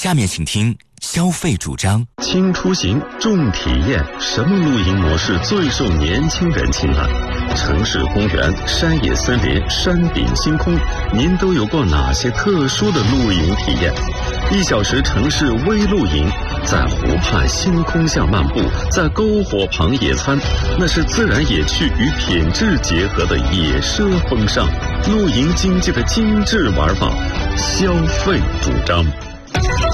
下面请听消费主张。 轻出行，重体验，什么露营模式最受年轻人青睐？城市公园、山野森林、山顶星空，您都有过哪些特殊的露营体验？1小时城市微露营，在湖畔星空下漫步，在篝火旁野餐，那是自然野趣与品质结合的野奢风尚，露营经济的精致玩法，消费主张。